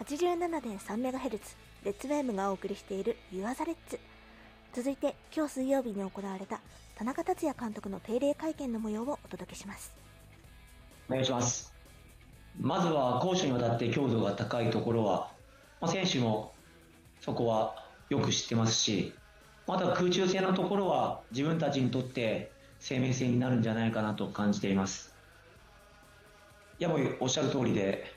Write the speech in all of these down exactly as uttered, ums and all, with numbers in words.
はちじゅうななてんさんメガヘルツ レッツウェームがお送りしている You Are the Reds。続いて今日水曜日に行われた田中達也監督の定例会見の模様をお届けします。 お願いします。まずは攻守にわたって強度が高いところは、まあ、選手もそこはよく知ってますし、また空中戦のところは自分たちにとって生命線になるんじゃないかなと感じています。いやもうおっしゃる通りで、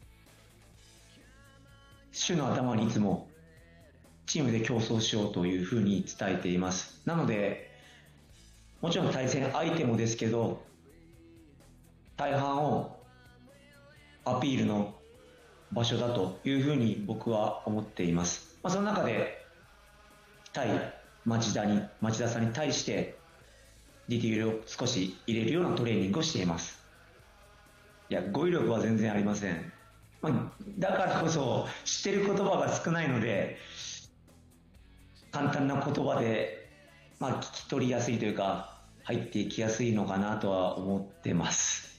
週の頭にいつもチームで競争しようというふうに伝えています。なのでもちろん対戦相手もですけど、大半をアピールの場所だというふうに僕は思っています。まあ、その中で対町田に町田さんに対してディティールを少し入れるようなトレーニングをしています。いや語彙力は全然ありません。まあ、だからこそ知ってる言葉が少ないので、簡単な言葉で、まあ、聞き取りやすいというか入っていきやすいのかなとは思ってます。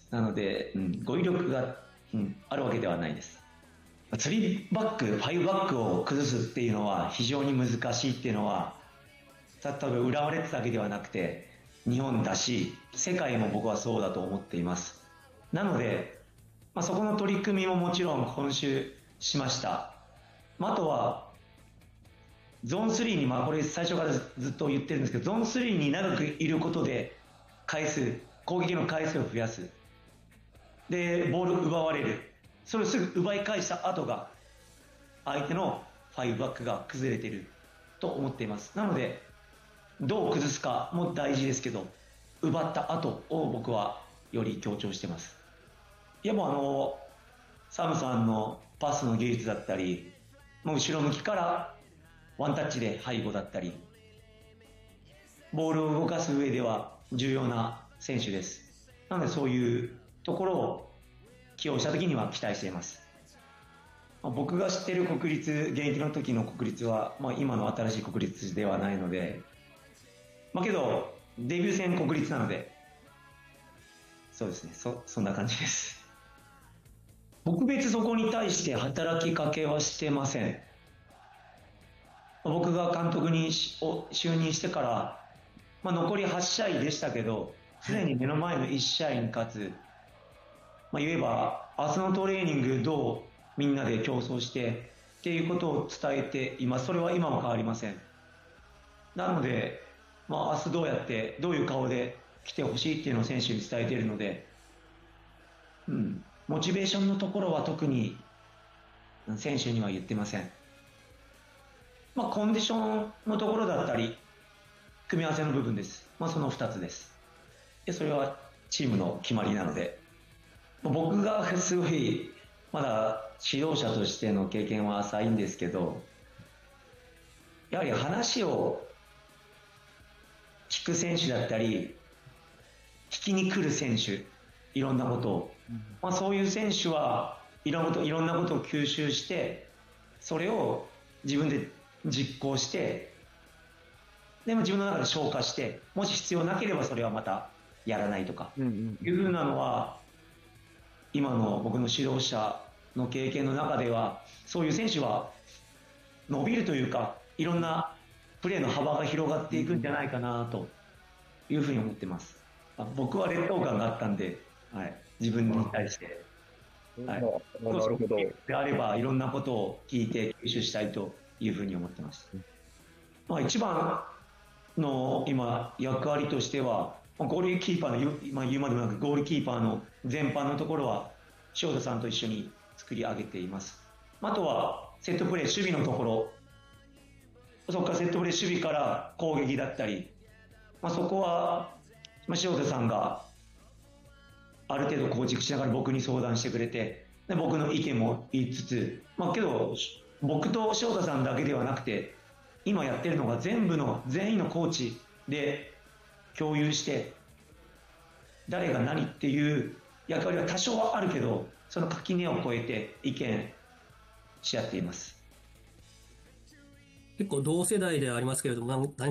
なので、うん、語彙力が、うん、あるわけではないです。スリーバック、ファイブバックを崩すっていうのは非常に難しいっていうのは例えば浦和レッズだけではなくて日本だし世界も僕はそうだと思っています。なので、まあ、そこの取り組みももちろん今週しました。まあ、あとはゾーンスリーに、まあこれ最初からずっと言ってるんですけど、ゾーンスリーに長くいることで回数攻撃の回数を増やす、でボールを奪われる、それをすぐ奪い返した後が相手のファイブバックが崩れていると思っています。なのでどう崩すかも大事ですけど、奪った後を僕はより強調しています。いやもうあのサムさんのパスの技術だったり、もう後ろ向きからワンタッチで背後だったり、ボールを動かす上では重要な選手です。なのでそういうところを起用した時には期待しています。僕が知っている国立、現役の時の国立は、まあ、今の新しい国立ではないので、まあ、けどデビュー戦国立なので、そうですね、 そ, そんな感じです。僕別そこに対して働きかけはしてません。僕が監督に就任してから、まあ、残りはち試合でしたけど、すでに目の前のいち試合に勝つ、まあ、言えば明日のトレーニングどうみんなで競争してっていうことを伝えています。それは今も変わりません。なので、まあ、明日どうやってどういう顔で来てほしいっていうのを選手に伝えているので、うん、モチベーションのところは特に選手には言ってません。まあ、コンディションのところだったり組み合わせの部分です。まあ、そのふたつです。でそれはチームの決まりなので、僕がすごいまだ指導者としての経験は浅いんですけど、やはり話を聞く選手だったり聞きに来る選手、いろんなことを、まあ、そういう選手はいろんなこと、いろんなことを吸収して、それを自分で実行して、でも自分の中で消化して、もし必要なければそれはまたやらないとかいうふうなのは、今の僕の指導者の経験の中ではそういう選手は伸びるというか、いろんなプレーの幅が広がっていくんじゃないかなというふうに思ってます。僕は劣等感があったんで、はい、自分に対して、はい、なるほど。であればいろんなことを聞いて吸収したいというふうに思ってます。まあ、一番の今役割としてはゴールキーパーの、まあ、言うまでもなくゴールキーパーの全般のところは塩田さんと一緒に作り上げています。あとはセットプレー、守備のところ、そこからセットプレー、守備から攻撃だったり、まあ、そこは、まあ、塩田さんがある程度構築しながら僕に相談してくれて、で僕の意見も言いつつ、まあ、けど僕と塩田さんだけではなくて今やってるのが全部の全員のコーチで共有して、誰が何っていう役割は多少はあるけど、その垣根を越えて意見し合っています。 結構同世代ではありますけれども、何